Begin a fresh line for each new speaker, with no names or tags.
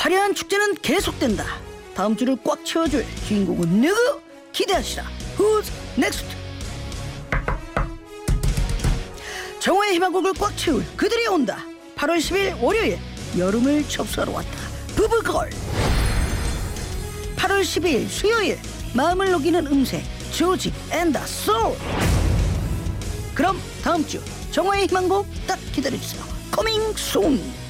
화려한 축제는 계속된다. 다음 주를 꽉 채워줄 주인공은 누구? 기대하시라. Who's next? 정화의 희망곡을 꽉 채울 그들이 온다. 8월 10일 월요일 여름을 접수하러 왔다. 부부걸. 8월 12일 수요일 마음을 녹이는 음색 조지 앤더 소울. 그럼 다음 주 정화의 희망곡 딱 기다려주세요. Coming soon.